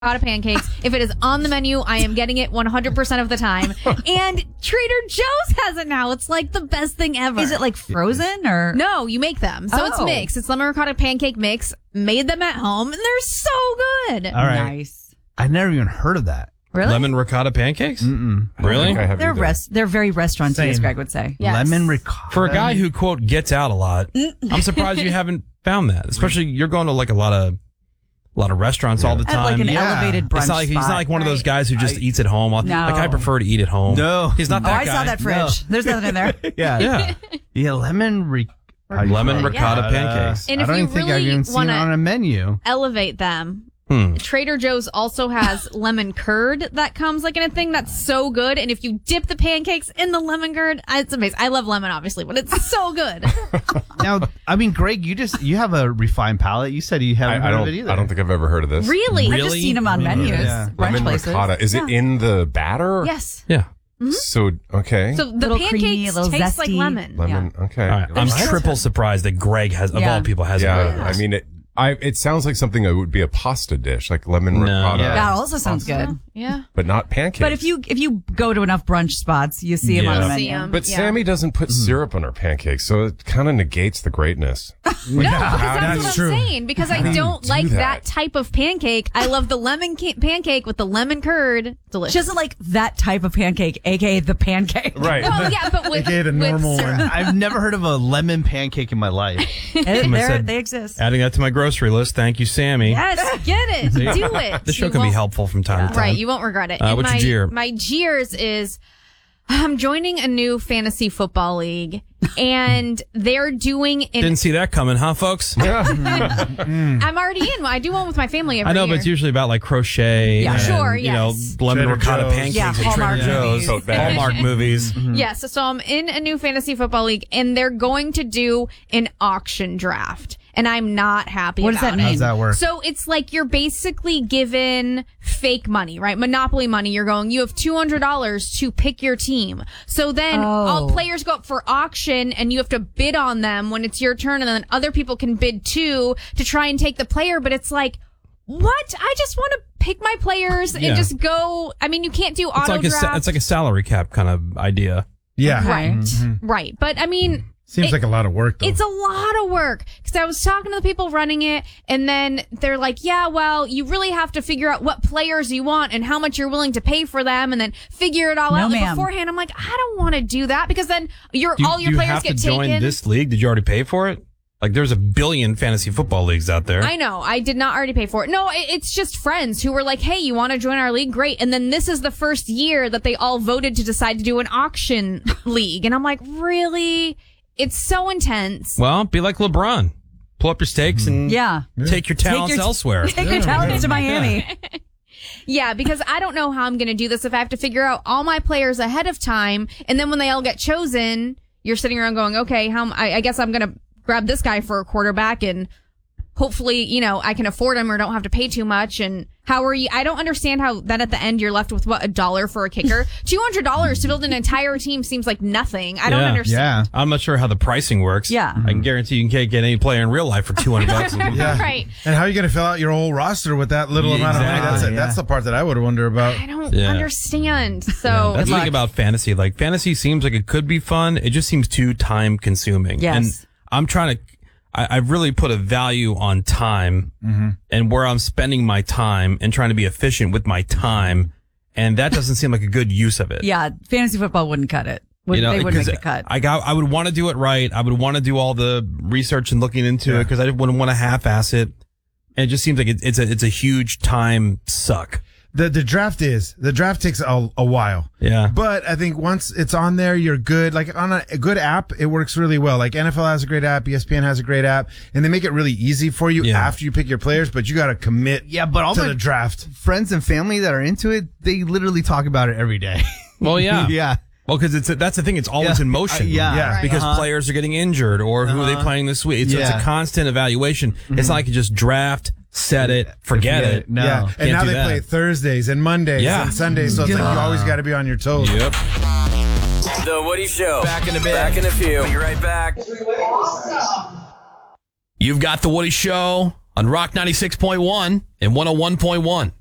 pancakes. If it is on the menu, I am getting it 100% of the time. And Trader Joe's has it now. It's like the best thing ever. Is it like frozen or? No, you make them. So it's mixed. It's lemon ricotta pancake mix. Made them at home, and they're so good. All right. Nice. I never even heard of that. Really? Lemon ricotta pancakes? Really? They're very restaurant-y, as Greg would say. Yes. Lemon ricotta. For a guy who, quote, gets out a lot, I'm surprised you haven't found that. Especially you're going to like a lot of restaurants all the At time. like an elevated brunch It's not like, he's not like one of those guys who just eats at home. No. Like I prefer to eat at home. No. He's not that I guy. saw that fridge. There's nothing in there. Yeah. Yeah. Lemon Ricotta pancakes. And I if don't you even think I've really even seen want it on a to menu. elevate them, Trader Joe's also has lemon curd that comes like in a thing that's so good. And if you dip the pancakes in the lemon curd, it's amazing. I love lemon, obviously, but it's so good. Now, I mean, Greg, you have a refined palate. You said you haven't heard of it either. I don't think I've ever heard of this. Really? I've just seen them on menus. Yeah. Brunch Lemon places. ricotta. Is it in the batter? Yes. Yeah. So, okay. So the Little pancakes creamy, a little taste like zesty. lemon. Lemon. Okay. All right. I'm triple surprised that Greg has, of all people, hasn't heard of Yeah. this. I mean, it sounds like something that would be a pasta dish, like lemon ricotta. That also sounds good. Yeah. But not pancakes. But if you go to enough brunch spots, you see them on the See menu. 'em. But Yeah. Sammy doesn't put syrup on her pancakes, so it kind of negates the greatness. No, because that's what true. I'm saying. Because I don't like that type of pancake. I love the lemon pancake with the lemon curd. Delicious. She doesn't like that type of pancake, aka the pancake. Right. Well, yeah, but with, AKA the normal with syrup. one. I've never heard of a lemon pancake in my life. They exist. Adding that to my grocery list. Thank you, Sammy. Yes, get it. Do it. The show You can be won't- helpful from time to time. Right, you won't regret it. And what's my, your jeer? My jeers is I'm joining a new fantasy football league, and they're doing Didn't see that coming, huh, folks? I'm already in. I do one with my family every I know, year. but it's usually about like crochet. Yeah. and, Sure, You know, yes. lemon Trader ricotta Joe's. pancakes Yeah, at Hallmark Trader Joe's. movies. Hallmark movies. Yes, so I'm in a new fantasy football league, and they're going to do an auction draft, and I'm not happy What does about that mean? it. How does that work? So it's like you're basically given fake money, right? Monopoly money. You're going, you have $200 to pick your team. So then all players go up for auction, and you have to bid on them when it's your turn, and then other people can bid too to try and take the player. But it's like, what? I just want to pick my players and just go. I mean, you can't do auto draft. It's like a salary cap kind of idea. Yeah. Right. Right. But I mean, Seems like a lot of work, though. it's a lot of work because I was talking to the people running it, and then they're like, yeah, well, you really have to figure out what players you want and how much you're willing to pay for them, and then figure it all No, out ma'am. beforehand. I'm like, I don't want to do that because then all your Do you players have get to join taken. this league? Did you already pay for it? Like, there's a billion fantasy football leagues out there. I know. I did not already pay for it. No, it's just friends who were like, hey, you want to join our league? Great. And then this is the first year that they all voted to decide to do an auction league. And I'm like, really? It's so intense. Well, be like LeBron. Pull up your stakes and take your talents elsewhere. Take your talents to Miami. Yeah, because I don't know how I'm going to do this if I have to figure out all my players ahead of time. And then when they all get chosen, you're sitting around going, okay, I guess I'm going to grab this guy for a quarterback and hopefully, I can afford him or don't have to pay too much. And how are you? I don't understand how then at the end you're left with $1 for a kicker. $200 to build an entire team seems like nothing. I don't understand. I'm not sure how the pricing works. Yeah. I can guarantee you can't get any player in real life for $200. Yeah. Right. And how are you going to fill out your whole roster with that little amount of money? Exactly. That's the part that I would wonder about. I don't understand. So That's the thing about fantasy. Like, fantasy seems like it could be fun. It just seems too time consuming. Yes. And I'm trying to, I've really put a value on time and where I'm spending my time and trying to be efficient with my time. And that doesn't seem like a good use of it. Yeah, fantasy football wouldn't cut it. They wouldn't make the cut. I would want to do it right. I would want to do all the research and looking into it because I wouldn't want to half-ass it. And it just seems like it's a huge time suck. The draft takes a while. Yeah. But I think once it's on there, you're good. Like on a good app, it works really well. Like NFL has a great app, ESPN has a great app, and they make it really easy for you after you pick your players, but you got to commit but all to my the draft. Friends and family that are into it, they literally talk about it every day. Well, yeah. Yeah. Well, because that's the thing. It's always in motion. Yeah. Right. Because players are getting injured or who are they playing this week? It's a constant evaluation. It's not like you just draft, set it, forget it. No. Yeah. And Can't now do they that. play Thursdays and Mondays and Sundays, so it's like you always got to be on your toes. Yep. The Woody Show. Back in a bit. Back in a few. Be right back. You've got The Woody Show on Rock 96.1 and 101.1.